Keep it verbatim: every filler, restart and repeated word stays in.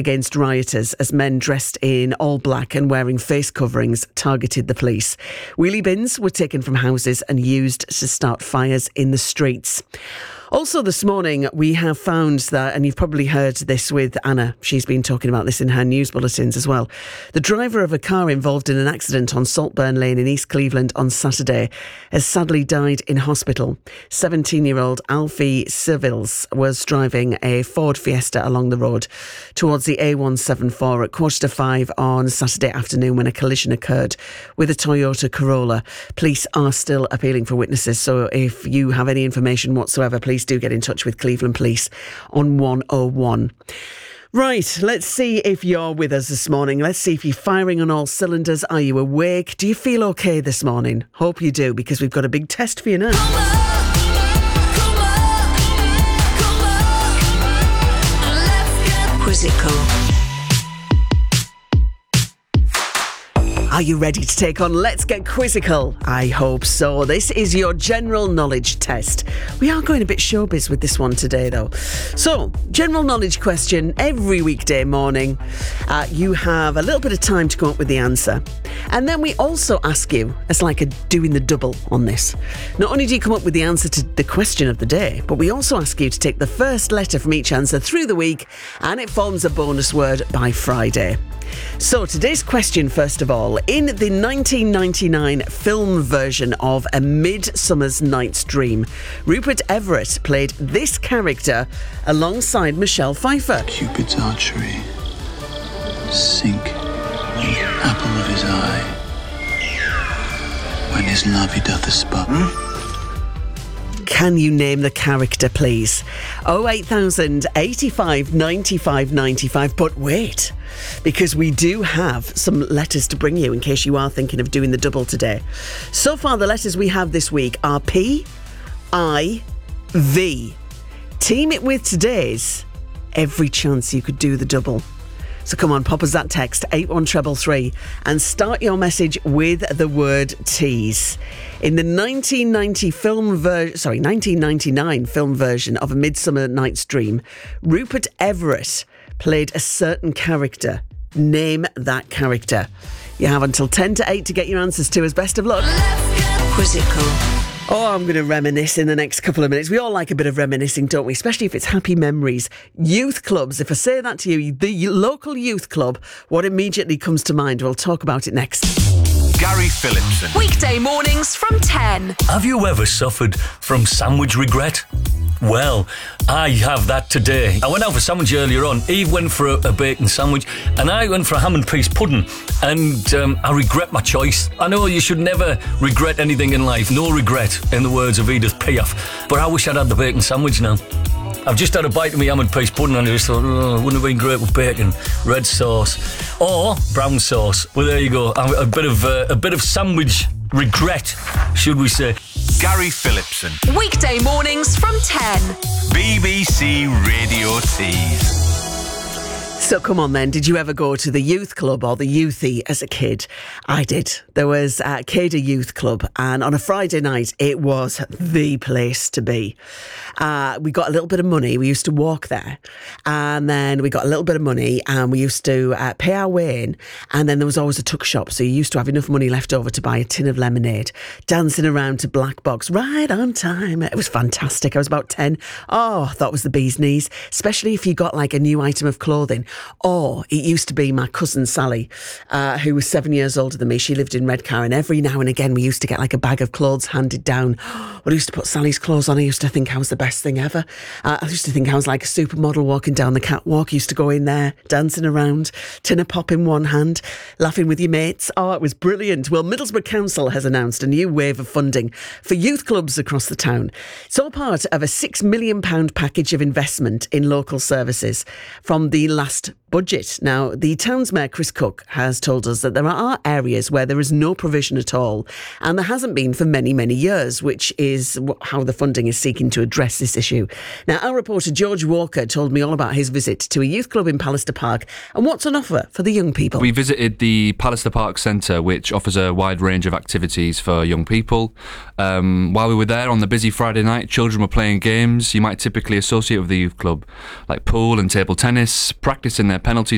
against rioters as men dressed in all black and wearing face coverings targeted the police. Wheelie bins were taken from houses and used to start fires in the streets. Also this morning, we have found that, and you've probably heard this with Anna, she's been talking about this in her news bulletins as well. The driver of a car involved in an accident on Saltburn Lane in East Cleveland on Saturday has sadly died in hospital. seventeen-year-old Alfie Civils was driving a Ford Fiesta along the road towards the A one seventy-four at quarter to five on Saturday afternoon when a collision occurred with a Toyota Corolla. Police are still appealing for witnesses, so if you have any information whatsoever, please do get in touch with Cleveland Police on one oh one. Right, let's see if you're with us this morning. Let's see if you're firing on all cylinders. Are you awake? Do you feel okay this morning? Hope you do, because we've got a big test for you now. Come on, come on, come on, let's get Quizzical. Are you ready to take on Let's Get Quizzical? I hope so. This is your general knowledge test. We are going a bit showbiz with this one today, though. So, general knowledge question every weekday morning. Uh, you have a little bit of time to come up with the answer. And then we also ask you, it's like a doing the double on this. Not only do you come up with the answer to the question of the day, but we also ask you to take the first letter from each answer through the week, and it forms a bonus word by Friday. So today's question, first of all, in the nineteen ninety-nine film version of A Midsummer's Night's Dream, Rupert Everett played this character alongside Michelle Pfeiffer. Cupid's archery sink in the apple of his eye when his love he doth espy. Hmm? Can you name the character, please? oh eight thousand, eighty-five, ninety-five, ninety-five. But wait, because we do have some letters to bring you in case you are thinking of doing the double today. So far, the letters we have this week are P, I, V. Team it with today's every chance you could do the double. So come on, pop us that text, eight one three three, and start your message with the word tease. In the nineteen ninety film ver- sorry, nineteen ninety-nine film version of A Midsummer Night's Dream, Rupert Everett played a certain character. Name that character. You have until ten to eight to get your answers to us. Best of luck. Quizzical. Oh, I'm going to reminisce in the next couple of minutes. We all like a bit of reminiscing, don't we? Especially if it's happy memories. Youth clubs, if I say that to you, the local youth club, what immediately comes to mind? We'll talk about it next. Gary Phillipson. Weekday mornings from ten. Have you ever suffered from sandwich regret? Well, I have that today. I went out for sandwich earlier on. Eve went for a, a bacon sandwich and I went for a ham and peas pudding, and um, I regret my choice. I know you should never regret anything in life. No regret, in the words of Edith Piaf. But I wish I'd had the bacon sandwich now. I've just had a bite of my ham and peas pudding and I just thought, oh, it wouldn't have been great with bacon, red sauce or brown sauce. Well, there you go. A, a bit of uh, a bit of sandwich regret, should we say. Gary Phillipson. Weekday mornings from ten. B B C Radio Tees. So come on then, did you ever go to the youth club or the youthy as a kid? I did. There was a Cada Youth Club, and on a Friday night it was the place to be. Uh, we got a little bit of money, we used to walk there, and then we got a little bit of money and we used to uh, pay our way in, and then there was always a tuck shop, so you used to have enough money left over to buy a tin of lemonade, dancing around to Black Box right on time. It was fantastic. I was about ten. Oh, that was the bee's knees, especially if you got like a new item of clothing. Or it used to be my cousin Sally, uh, who was seven years older than me. She lived in Redcar, and every now and again we used to get like a bag of clothes handed down. Well, I used to put Sally's clothes on. I used to think I was the best thing ever. Uh, I used to think I was like a supermodel walking down the catwalk. I used to go in there, dancing around, tin of pop in one hand, laughing with your mates. Oh, it was brilliant. Well, Middlesbrough Council has announced a new wave of funding for youth clubs across the town. It's all part of a six million pounds package of investment in local services from the last budget. Now, the town's mayor, Chris Cook, has told us that there are areas where there is no provision at all, and there hasn't been for many, many years, which is how the funding is seeking to address this issue. Now, our reporter George Walker told me all about his visit to a youth club in Pallister Park and what's on offer for the young people. We visited the Pallister Park Centre, which offers a wide range of activities for young people. Um, while we were there on the busy Friday night, children were playing games you might typically associate with the youth club, like pool and table tennis, practicing their penalties